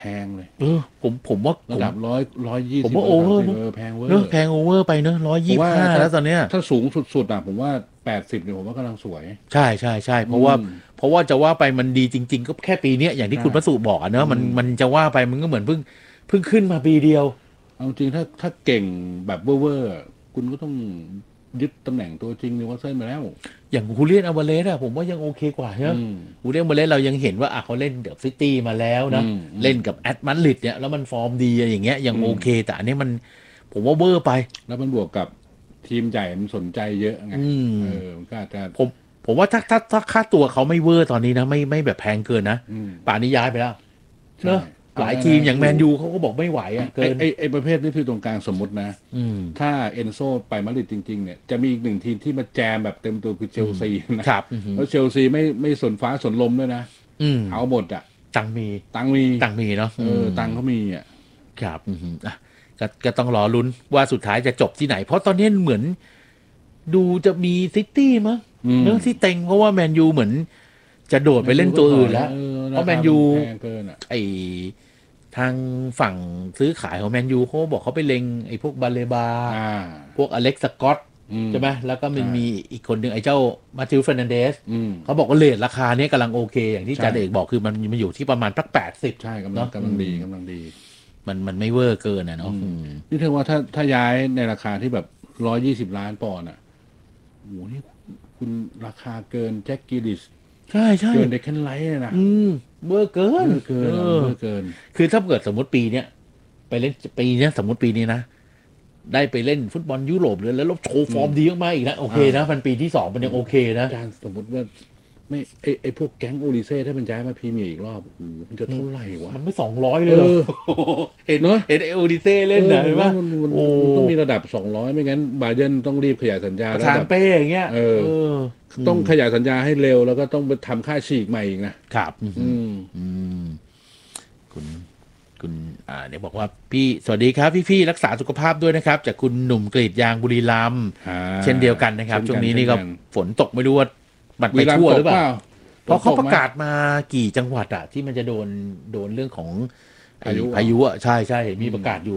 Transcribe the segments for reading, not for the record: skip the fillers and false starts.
แพงเลยผมว่าระดับ120 ผมว่าโอเวอร์แพงเวอเนอะร์แพงโอเวอร์ไปเนอะร้อยผมว่ายี่สิบห้าแล้วตอนเนี้ยถ้าสูงสุดๆผมว่า80เนี่ยผมว่ากำลังสวยใช่เพอืราะว่ามจะว่าไปมันดีจริงๆก็แค่ปีเนี้ยอย่างที่ใช่คุณประสูบอกอะเนอะอืมมันจะว่าไปมันก็เหมือนเพิ่งขึ้นมาปีเดียวเอาจริงถ้าเก่งแบบเวอร์คุณก็ต้องยึดตำแหน่งตัวจริงนิวคาสเซิลมาแล้วอย่างฮูเลียนอัลวาเรสอะผมว่ายังโอเคกว่าเนอะอืมฮูเลียนอัลวาเรสเรายังเห็นว่าเขาเล่นเดอะซิตี้มาแล้วนะเล่นกับแอตมาดริดเนี่ยแล้วมันฟอร์มดีอย่างเงี้ยยังโอเคแต่อันนี้มันผมว่าเวอร์ไปแล้วมันบวกกับทีมใหญ่มันสนใจเยอะไงอืมมันก็อาจจะผมผมว่าถ้าค่าตัวเขาไม่เวอร์ตอนนี้นะไม่แบบแพงเกินนะอืมป่านนี้ย้ายไปแล้วเนใช่อะหลายเอาทีมอย่างแมง่ายๆอยู่นยูเขาก็บอกไม่ไหวอ่ะเกินไอ้ประเภทนี้คือตรงกลางสมมตินะอืมถ้าเอนโซไปมาดริดจริงๆเนี่ยจะมีอีกหนึ่งทีมที่มาแจมแบบเต็มตัวคือเชอืมลซีนะครับแล้วเชลซีไม่สนฟ้าสนลมด้วยนะอืมเอาหมดอ่ะตังค์มีตังค์มีเนาะตังค์เขามีอ่ะครับอ่ะก็ต้องรอลุ้นว่าสุดท้ายจะจบที่ไหน เพราะตอนนี้เหมือนดูจะมีซิตี้มั้งอืมเนื้อะที่เต็งเพราะว่าแมนยูเหมือนจะโดดแมไปเล่นนยูก็ถอยตัวอื่นแล้วเพราราะแมนยูคามันแพงเกินอ่ะไอทางฝั่งซื้อขายของแมนยูเขาบอกเขาไปเล็งไอพวกบาเลบาอ่าพวกอเล็กซ์สกอตอืมใช่ไหมแล้วก็มันใช่มีอีกคนหนึ่งไอ้เจ้ามาธิวเฟรนันเดสอืมเขาบอกว่าเรทราคาเนี้ยกำลังโอเคอย่างที่ใช่จาเอกบอกคือมันอยู่ที่ประมาณสัก80 ใช่เนาะกำลังดีกำลังดีมันไม่เวอร์เกินอ่ะเนาะนี่เธอว่าถ้าย้ายในราคาที่แบบ120 ล้านปอนด์อ่ะโอ้โหนี่คุณราคาเกินแจ็คกิลิสใช่เกินเดคแคนไลท์เลยนะอืมเวอร์เกินเวอร์เกินมันเวอร์เกินคือถ้าเกิดสมมติปีเนี้ยไปเล่นปีเนี้ยสมมติปีนี้นะได้ไปเล่นฟุตบอลยุโรปเลยแล้วโชว์ฟอร์มดีมากๆอีกนะโอเคนะมันปีที่สองมันยังโอเคนะอาจารย์สมมติว่าไม่ไอพวกแก๊งโอดิเซ่ถ้ามันย้ายมาพรีเมียร์อีกรอบโอ้โหมันจะเท่าไหร่วะมันไม่200เลเอยเหรออเห็นเนอะเห็นไอโอดิเซ่เล่นนะผมเห็นปะว่ามันโอ้ต้องมีระดับ200ไม่งั้นบาเยิร์นต้องรีบขยายสัญญาประแล้วแบบธานเป้อย่างเงี้ยเออเออต้องขยายสัญญาให้เร็วแล้วก็ต้องไปทำค่าฉีกใหม่อีกนะครับอืมอืมคุณคุณเดี๋ยวบอกว่าพี่สวัสดีครับพี่รักษาสุขภาพด้วยนะครับจากคุณหนุ่มกรีดยางบุรีรัมย์อ่าเช่นเดียวกันนะครับเช่นกันช่วงนี้นี่ก็เช่นกันฝนตกไม่รู้ว่ามันไปบุรีรัมทั่วหรือเปล่าย์ตกเปล่าเพราะเขาตกไหมประกาศมากี่จังหวัดอะที่มันจะโดนเรื่องของไอ้พายุเหรอพายุอะใช่เห็นมีประกาศอยู่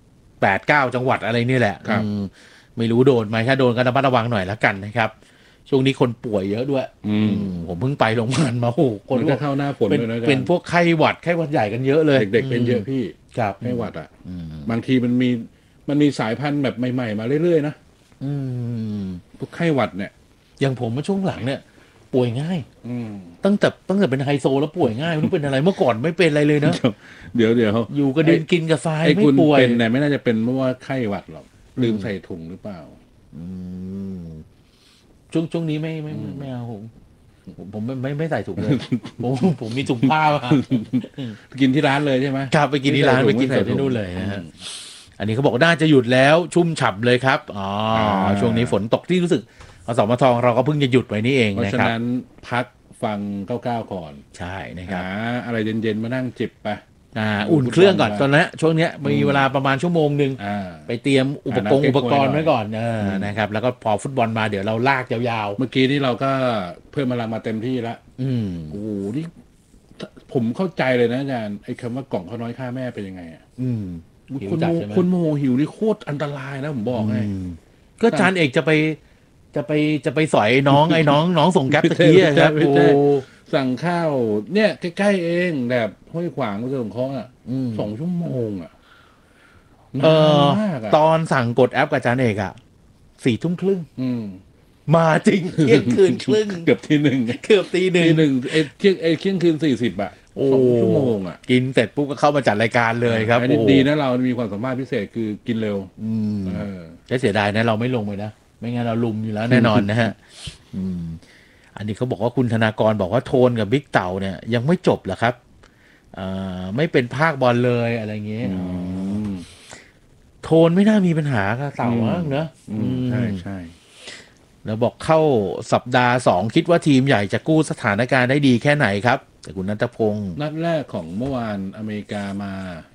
8-9จังหวัดอะไรนี่แหละครับไม่รู้โดนไหมถ้าโดนก็ระมัดระวังหน่อยละกันนะครับช่วงนี้คนป่วยเยอะด้วยอืมผมเพิ่งไปโรงพยาบาลมาโอ้โหคนมันก็ก็เข้าหน้าฝนด้วยนะอาจารย์เป็นพวกไข้หวัดใหญ่กันเยอะเลยเด็กๆเป็นเยอะพี่ครับไข้หวัดอ่ะบางทีมันมีสายพันธุ์แบบใหม่ๆมาเรื่อยๆนะอืมพวกไข้หวัดเนี่ยอย่างผมมาช่วงหลังเนี่ยป่วยง่ายอืมตั้งแต่เป็นไฮโซแล้วป่วยง่ายไม่รู้เป็นอะไรเมื่อก่อนไม่เป็นอะไรเลยนะเดี๋ยวอยู่กระดินกินกับทรายไอ้ไม่คุณป่วยเป็นเนี่ยไม่น่าจะเป็นเพราะว่าไข้หวัดหรอกลืมใส่ถุงหรือเปล่าอืมช่วงนี้ไม่เอาผมไม่ใส่ถุงเลยผมมีถุงผ้ามากินที่ร้านเลยใช่ไหมครับไปกินที่ร้านไปกินสดที่นู่นเลยนะฮะอันนี้เขาบอกน่าจะหยุดแล้วชุ่มฉ่ำเลยครับอ๋อช่วงนี้ฝนตกที่รู้สึกอสมทเราก็เพิ่งจะหยุดไว้นี่เองเพราะนะครับฉะนั้นพักฟังก้าวๆก่อนใช่นะครับหาอะไรเย็นๆมานั่งจิบไปอุ่นเครื่องก่อนตอนนี้ช่วงเนี้ยมีเวลาประมาณชั่วโมงหนึ่งอ่าไปเตรียมอุน้ำเก๊กปกรฮวยหน่อยณ์ไว้ก่อนนะครับแล้วก็พอฟุตบอลมาเดี๋ยวเราลากยาวเมื่อกี้นี่เราก็เพิ่มพลังมาเต็มที่แล้วๆโอ้โหนี่ผมเข้าใจเลยนะอาจารย์ไอ้คำว่ากล่องข้าวน้อยฆ่าแม่เป็นยังไงอ่ะหิวคนโมจัดใช่ไหมคนโมโหหิวนี่โคตรอันตรายนะผมบอกให้ก็จานเอกจะไปสอยน้องส่งแก๊ปตะกี้อะครับไม่โอ้ใช่สั่งข้าวเนี่ยใกล้ๆเองแบบห้วยขวางก็จะของเขาอ่ะ2 ชั่วโมงอ่ะเอนานอมากอ่ะตอนสั่งกดแอปกับจานเอกอะ4 ทุ่มครึ่งอืมมาจริงเที่ยงคืนครึ่งเกือบทีหนึ่งเกือบตีหนึ่งทีหนึ่งเที่ยงคืน40อ่ะโอ้ 2 ชั่วโมงอ่ะกินเสร็จปุ๊บก็เข้ามาจัดรายการเลยครับอันโอ้นี้ดีนะเรามีความสามารถพิเศษคือกินเร็วอืมเออจะเสียดายนะเราไม่ลงไปนะไม่งั้นเราลุมอยู่แล้วแน่นอนนะฮะอันนี้เขาบอกว่าคุณธนากรบอกว่าโทนกับบิ๊กเต่าเนี่ยยังไม่จบเหรอครับไม่เป็นภาคบอลเลยอะไรเงี้ยโทนไม่น่ามีปัญหากับเต่ามากเนอะใช่ใช่แล้วบอกเข้าสัปดาห์2คิดว่าทีมใหญ่จะกู้สถานการณ์ได้ดีแค่ไหนครับแต่คุณนัทพงศ์นัดแรกของเมื่อวานอเมริกามา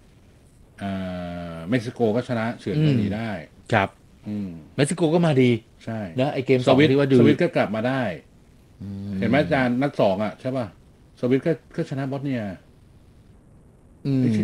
เม็กซิโกก็ชนะเฉือนเกาหลีได้ครับเม็กซิโกก็มาดีใช่นะไอเกมสวิตที่ว่าดูสวิตก็กลับมาได้เห็นไหมอาจารย์นัด 2อ่ะใช่ป่ะสวิตก็ชนะบอสเนีย